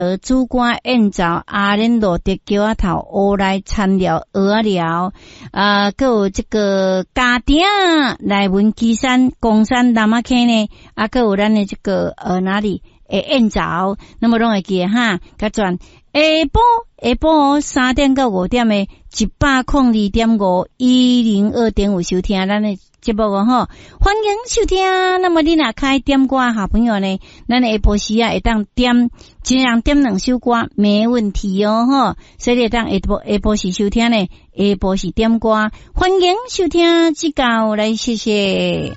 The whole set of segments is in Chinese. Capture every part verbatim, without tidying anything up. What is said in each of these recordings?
而主官宴召阿莲罗的桥啊头乌来参了鹅寮啊，还有这个家丁来文基山、公山、南马坑呢，啊，还有咱的这个呃哪里诶宴召，那么拢会记哈，甲转下晡下晡三点到五点的一百空二点五一零二点五收听咱的节目哦吼，欢迎收听。那么你若开点歌好朋友呢，咱下晡时啊会当点，尽量点两首歌没问题哦吼。所以会当下晡下晡时收听呢，下晡时点歌，欢迎收听指教来，谢谢。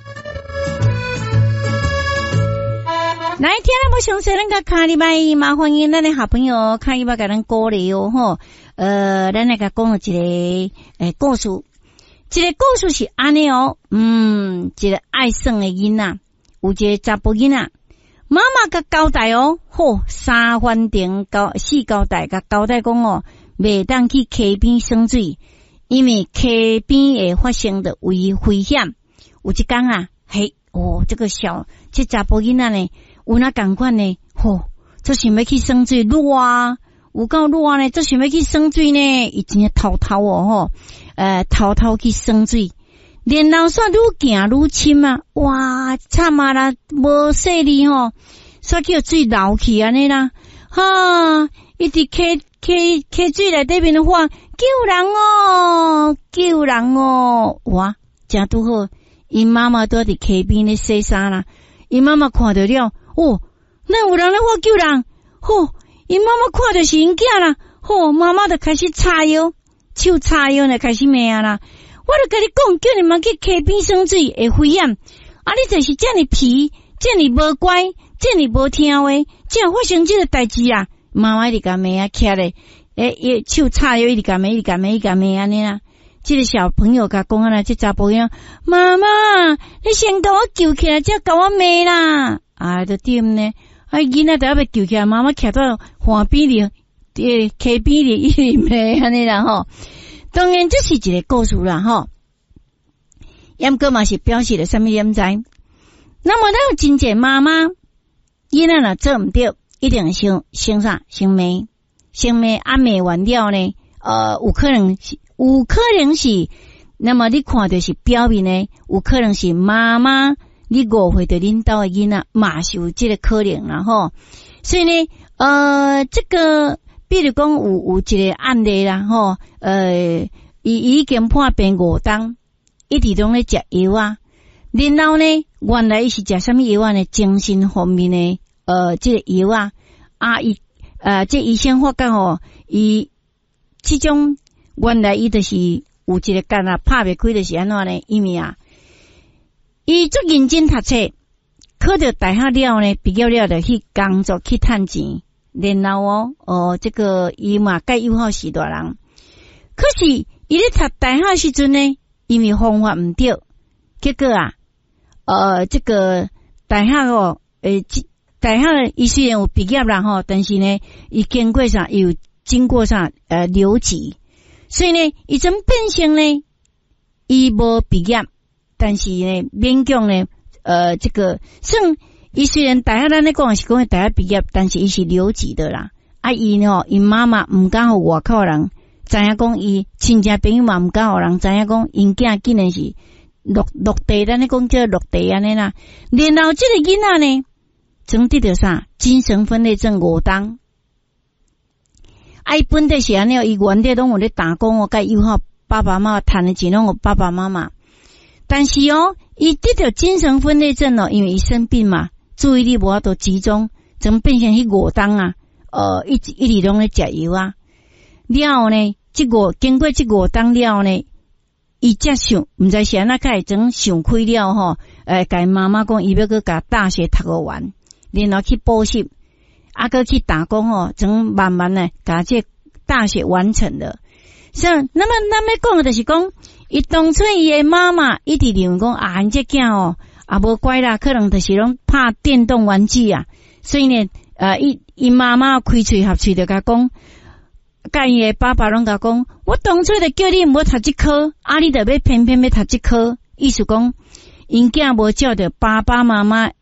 来听了不详细咱个卡里拜，麻烦迎咱的好朋友卡里拜甲咱鼓励哦吼。呃，咱来甲讲一个诶故事。这个故事是安尼哦，嗯，一个爱耍的囡仔，有一个查甫囡仔，妈妈甲交代哦，吼，三番定交四交代甲交代讲哦，袂当去溪边耍水，因为溪边会发生的危危险。有一天啊，嘿，哦，这个小这查甫囡仔呢，有那共款呢，吼，就想要去耍水，热啊，有够热呢，就想要去耍水呢，伊真偷偷哦，吼。呃，偷偷去耍水，然后煞愈行愈深啊！哇，惨啊啦，无细力吼，煞叫水流去安尼啦，哈！一直溪溪溪水内底面话，救人哦，救人哦！哇，真拄好，因妈妈都伫溪边咧洗衫啦，因妈妈看到了，哦，那有人咧话救人，吼！因妈妈看到是因囝啦，吼，妈妈就开始叉腰。手叉腰呢，开始骂啊啦！我就跟你讲，叫你们去溪边耍水会危险，啊！你就是这么皮，这么无乖，这么无听话，这样发生这个代志啊！妈妈一直甲骂啊，徛咧，诶，诶，手叉腰一直甲骂，一直甲骂，一直甲骂安尼啦。这个小朋友甲讲啊啦，这查甫囝，妈妈，你先甲我救起来，才甲我骂啦！啊，就点呢？啊，囡仔就要救起来，妈妈徛到岸边里。诶，溪边里一直骂安尼啦吼，当然这是一个故事啦吼。抑过嘛是表示了什么点知？那么咱有真济妈妈，囡仔若做毋对，一定先先啥先骂，先骂啊骂完了呢，呃，有可能是，有可能是，那么你看到是表面呢，有可能是妈妈你误会着恁兜的囡仔，嘛是有这个可能啦吼。所以呢，呃，这个。比如讲有有一个案例啦吼，呃，伊已经判病五档，一直拢咧食药啊。然后呢，原来伊是食什么药啊呢？精神方面的呃，这个药啊，啊，伊呃，这医生发觉吼，伊这种原来伊就是有一个干啊，拍袂开就是安怎呢？因为啊，伊足认真读册，考到大学了呢，毕业了就去工作去趁钱。然后哦，哦，这个伊嘛介友好许大人，可是伊咧读大学时阵呢，因为方法毋对，结果啊，呃，这个大学哦，诶，大学伊虽然有毕业啦吼，但是呢，伊经过啥有经过啥呃留级，所以呢，伊怎变成呢？伊无毕业，但是呢，勉强呢，呃，这个算。伊虽然大学咱咧讲是讲大学毕业，但是伊是留级的啦。啊，伊呢，因妈妈毋敢互外口人知影讲伊亲戚朋友嘛毋敢互人知影讲因囝竟然是落落地，咱咧讲叫落地安尼啦。然后这个囡仔呢，总得到啥精神分裂症五档。啊，伊本地是安尼，伊原底拢有咧打工哦，甲友好爸爸妈妈赚的钱拢有爸爸妈妈。但是哦，伊得到精神分裂症哦，因为伊生病嘛。注意力无法度集中，怎么变成去五档啊？呃，一直一直拢咧食药啊。了后呢，这五经过这五档了后呢，伊才想，毋知是安怎开整想开了吼。呃，甲妈妈讲，伊要去甲大学读个完，然后去补习，啊，搁去打工吼，整慢慢呢，甲这大学完成了。像那么咱要讲的就是讲，伊当初伊的妈妈一直认为讲啊，因这囝哦。啊，无乖啦，可能就是拢拍电动玩具啊，所以呢，呃，伊伊妈妈开喙合喙就甲讲，甲伊的爸爸拢甲讲，我当初就叫你毋好读这科，啊，你就要偏偏要读这科，意思讲，因囝无照着爸爸妈妈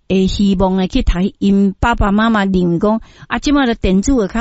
会希望诶去读因爸爸妈妈认为讲啊，即马的电子诶较